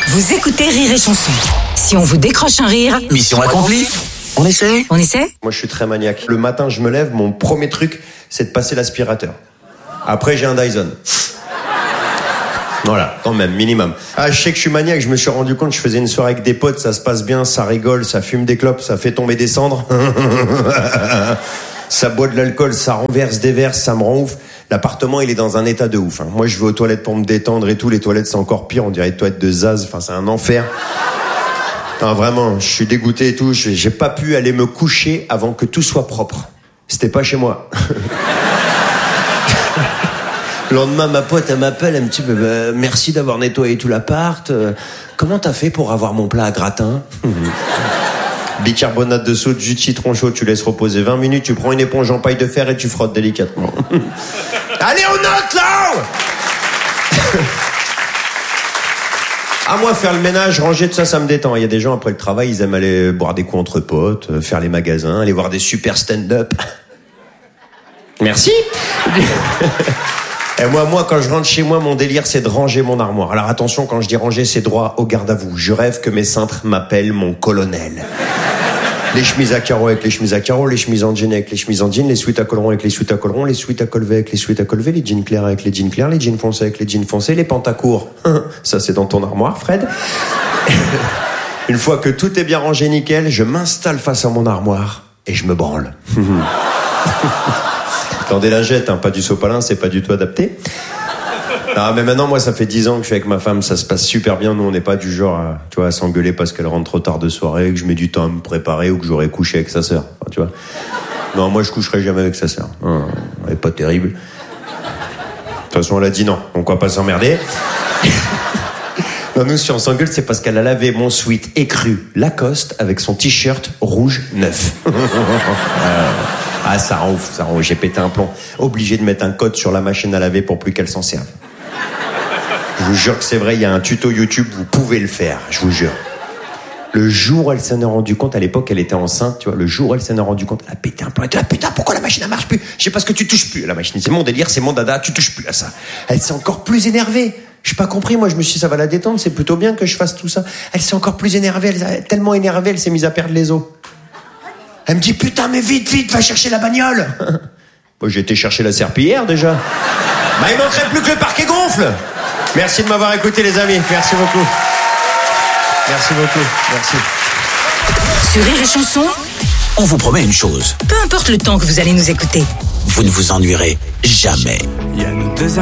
Vous écoutez Rire et Chanson. Si on vous décroche un rire, Mission accomplie. On essaie. on essaie? Moi, je suis très maniaque. Le matin, je me lève, mon premier truc, c'est de passer l'aspirateur. Après, j'ai un Dyson. Voilà, quand même, minimum. Ah, je sais que je suis maniaque, je me suis rendu compte, je faisais une soirée avec des potes, ça se passe bien, ça rigole, ça fume des clopes, ça fait tomber des cendres. Ça boit de l'alcool, ça renverse des verres, ça me rend ouf. L'appartement, il est dans un état de ouf. Moi, je vais aux toilettes pour me détendre et tout. Les toilettes, c'est encore pire, on dirait des toilettes de Zaz. Enfin, c'est un enfer. Non, vraiment, je suis dégoûté et tout. J'ai pas pu aller me coucher avant que tout soit propre. C'était pas chez moi. Le lendemain, ma pote, elle m'appelle, elle me dit merci d'avoir nettoyé tout l'appart. Comment t'as fait pour avoir mon plat à gratin? Bicarbonate de soude, jus de citron chaud, tu laisses reposer 20 minutes, tu prends une éponge en paille de fer et tu frottes délicatement. Allez, on note là! À moi, faire le ménage, ranger, tout ça, ça me détend. Il y a des gens, après le travail, ils aiment aller boire des coups entre potes, faire les magasins, aller voir des super stand-up. Merci. Et moi, quand je rentre chez moi, mon délire, c'est de ranger mon armoire. Alors attention, quand je dis ranger, c'est droit au garde à vous. Je rêve que mes cintres m'appellent mon colonel. Les chemises à carreaux avec les chemises à carreaux, les chemises en jean avec les chemises en jean, les sweats à collerons avec les sweats à collerons, les sweats à col V avec les sweats à col V, les jeans clairs avec les jeans clairs, les jeans foncés avec les jeans foncés, les pantacourts. Ça, c'est dans ton armoire, Fred. Une fois que tout est bien rangé nickel, je m'installe face à mon armoire et je me branle. Dans des lingettes, pas du sopalin, c'est pas du tout adapté. Non, mais maintenant, moi, ça fait 10 ans que je suis avec ma femme, ça se passe super bien. Nous, on n'est pas du genre à s'engueuler parce qu'elle rentre trop tard de soirée, que je mets du temps à me préparer ou que j'aurais couché avec sa sœur. Enfin, tu vois. Non, moi, je coucherai jamais avec sa sœur. Elle est pas terrible. De toute façon, elle a dit non, donc on va pas s'emmerder. Non, nous, si on s'engueule, c'est parce qu'elle a lavé mon sweat écru Lacoste avec son t-shirt rouge neuf. Ah, ça rend ouf, ça rend ouf. J'ai pété un plomb. Obligé de mettre un code sur la machine à laver pour plus qu'elle s'en serve. Je vous jure que c'est vrai, il y a un tuto YouTube, vous pouvez le faire, je vous jure. Le jour où elle s'en est rendu compte, à l'époque, elle était enceinte, tu vois, le jour où elle s'en est rendu compte, elle a pété un plomb. Elle était là, putain, pourquoi la machine, elle marche plus? Je sais pas ce que tu touches plus à la machine. C'est mon délire, c'est mon dada, tu touches plus à ça. Elle s'est encore plus énervée. J'ai pas compris, moi, je me suis dit, ça va la détendre, c'est plutôt bien que je fasse tout ça. Elle s'est encore plus énervée, tellement énervée, elle s'est mise à perdre les os. Elle me dit, putain, mais vite, va chercher la bagnole. Moi, j'ai été chercher la serpillière, déjà. Bah, il manquerait plus que le parquet gonfle. Merci de m'avoir écouté, les amis. Merci beaucoup. Merci beaucoup. Merci. Sur Rire et Chanson, On vous promet une chose. peu importe le temps que vous allez nous écouter. Vous ne vous ennuierez jamais.